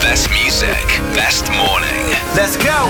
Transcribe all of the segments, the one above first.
Best music, best morning. Let's go!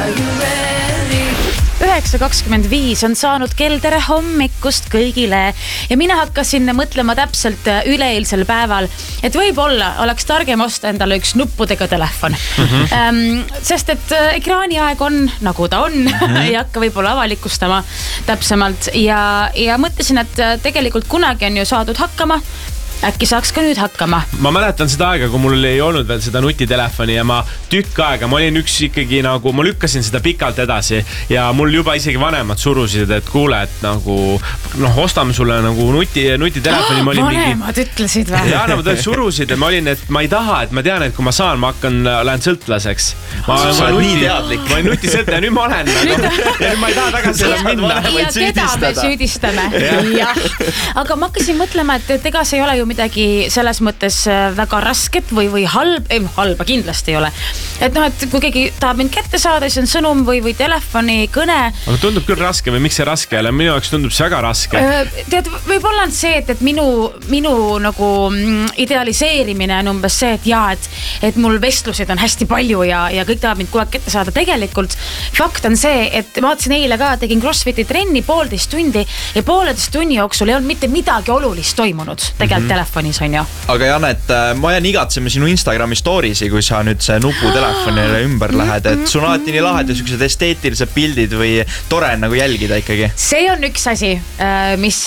9:25 on saanud kell, tere hommikust kõigile ja mina hakkasin mõtlema täpselt üleeilsel päeval, et võib-olla oleks targem osta endale üks nuppudega telefon. Sest et ekraaniaeg on nagu ta on, ei hakka võib-olla avalikustama täpsemalt ja mõtlesin, et tegelikult kunagi on ju saadud hakkama. Äkki saaks ka nüüd hakkama. Ma mäletan seda aega, kui mul ei olnud veel seda nutitelefoni ja ma tükk aega, ma olin üks ikkagi nagu, ma lükkasin seda pikalt edasi ja mul juba isegi vanemad surusid, et kuule, et nagu, ostame sulle nagu nutitelefoni. Vanemad ütlesid või? Ja nad surusid ja ma olin, et ma ei taha, et ma tean, et kui ma saan, ma lähen sõltlaseks. Ma olen nii teadlik. Ma olen nutisõltla ja nüüd ma olen ja nüüd ma ei taha tagasi minna. Ja keda me süüdistame. Aga ma hakkasin mõtlema, et ega see ei ole ju midagi selles mõttes väga rasket või halba kindlasti ei ole. Et kui keegi tahab mind kätte saada, siis on sõnum või telefoni kõne. Aga tundub küll raske või miks see raske ei ole? Minu jaoks tundub see väga raske. Tead, võib-olla on see, et minu nagu idealiseerimine on umbes see, et mul vestlusid on hästi palju ja kõik tahab mind kogu aeg kätte saada. Tegelikult fakt on see, et ma vaatasin eile ka, tegin CrossFiti trenni 1,5 tundi ja 1,5 tunni jooksul ei olnud mitte midagi olulist toimunud tegelikult telefonis on ju. Aga Janet, ma jään igatsema sinu Instagrami storiesi, kui sa nüüd see nuputelefonile ümber lähed, et sul on alati nii lahedad sellised esteetilised pildid või tore nagu jälgida ikkagi. See on üks asi, mis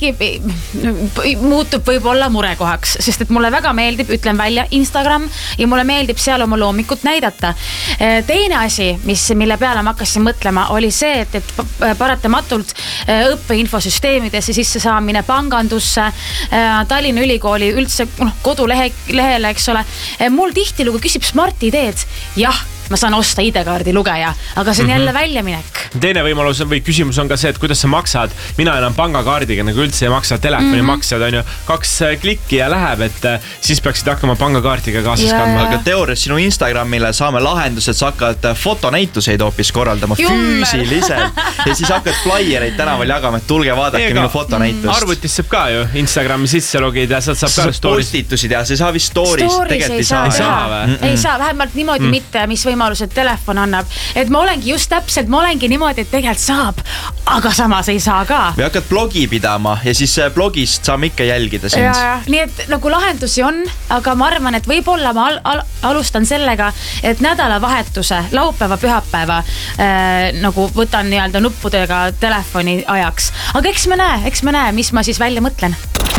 muutub võib-olla murekohaks, sest et mulle väga meeldib, ütlen välja, Instagram ja mulle meeldib seal oma loomikut näidata. Teine asi, mille peale ma hakkasin mõtlema, oli see, et paratamatult õppeinfosüsteemidesse sisse saamine pangandusse, Tallinna Ülikooli üldse kodulehele, eks ole. Mul tihtilugu küsib Smart ID-d. Jah, ma saan osta ID-kaardi lugeja, aga see on jälle väljaminek. Teine võimalus või küsimus on ka see, et kuidas sa maksad. Mina enam pangakaardiga nagu üldse ei maksa, telefoni maksad on ju 2 klikki ja läheb, et siis peaksid hakkama pangakaardiga kaasas kandma. Aga teoorias sinu Instagramile saame lahendused, sa hakkad fotonäituseid hoopis korraldama füüsiliselt ja siis hakkad flyiereid tänaval jagama, et tulge vaadake minu fotonäitust. Arvutis saab ka ju Instagrami sisse logida ja sealt saab ka stories. Postitusid ja see saa vist stories tegelikult ei saa. Ei saa, vähemalt niimoodi mitte, mis võimalused telefon annab. Et ma olengi just täpselt, ma olengi niimoodi, et tegelikult saab, aga samas ei saa ka. Või hakkad blogi pidama ja siis blogist saame ikka jälgida sind. Ja. Nii et nagu lahendusi on, aga ma arvan, et võib-olla ma alustan sellega, et nädalavahetuse, laupäeva, pühapäeva nagu võtan nii-öelda nuppudega telefoni ajaks. Aga eks me näe, mis ma siis välja mõtlen.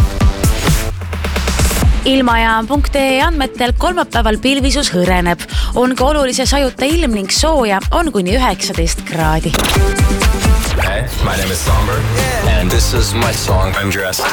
Ilmajaam.ee andmetel kolmapäeval pilvisus hõreneb. On ka olulise sajuta ilm ning sooja on kuni 19 kraadi. Hey, my name is Somber and this is my song, I'm Dressed.